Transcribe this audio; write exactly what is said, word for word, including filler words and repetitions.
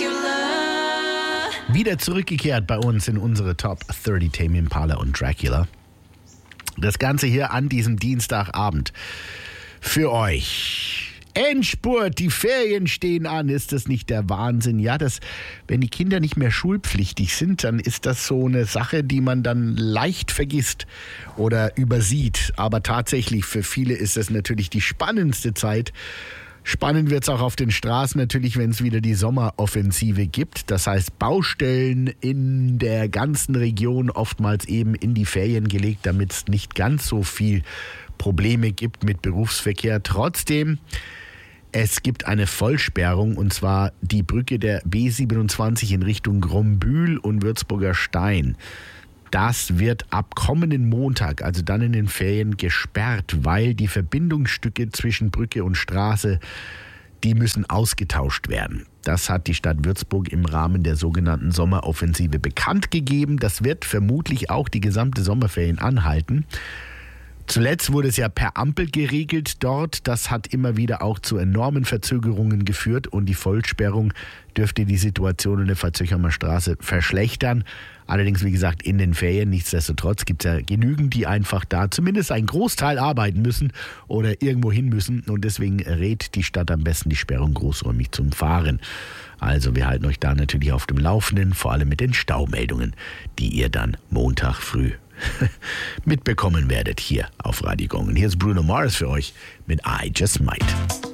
Wieder zurückgekehrt bei uns in unsere Top dreißig, Tame Impala und Dracula. Das Ganze hier an diesem Dienstagabend für euch. Endspurt, die Ferien stehen an. Ist das nicht der Wahnsinn? Ja, das, wenn die Kinder nicht mehr schulpflichtig sind, dann ist das so eine Sache, die man dann leicht vergisst oder übersieht. Aber tatsächlich, für viele ist das natürlich die spannendste Zeit. Spannend wird es auch auf den Straßen natürlich, wenn es wieder die Sommeroffensive gibt. Das heißt, Baustellen in der ganzen Region oftmals eben in die Ferien gelegt, damit es nicht ganz so viel Probleme gibt mit Berufsverkehr. Trotzdem, es gibt eine Vollsperrung, und zwar die Brücke der B siebenundzwanzig in Richtung Grombühl und Würzburger Stein. Das wird ab kommenden Montag, also dann in den Ferien, gesperrt, weil die Verbindungsstücke zwischen Brücke und Straße, die müssen ausgetauscht werden. Das hat die Stadt Würzburg im Rahmen der sogenannten Sommeroffensive bekannt gegeben. Das wird vermutlich auch die gesamte Sommerferien anhalten. Zuletzt wurde es ja per Ampel geregelt dort. Das hat immer wieder auch zu enormen Verzögerungen geführt und die Vollsperrung dürfte die Situation in der Verzögermer Straße verschlechtern. Allerdings, wie gesagt, in den Ferien. Nichtsdestotrotz gibt es ja genügend, die einfach da zumindest einen Großteil arbeiten müssen oder irgendwo hin müssen. Und deswegen rät die Stadt am besten, die Sperrung großräumig zum Fahren. Also wir halten euch da natürlich auf dem Laufenden, vor allem mit den Staumeldungen, die ihr dann Montag früh mitbekommen werdet hier auf Radio Gong. Und hier ist Bruno Mars für euch mit I Just Might.